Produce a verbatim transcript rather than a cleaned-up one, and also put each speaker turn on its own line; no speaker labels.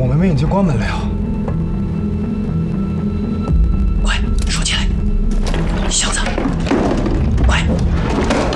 我妹妹已经关门了呀。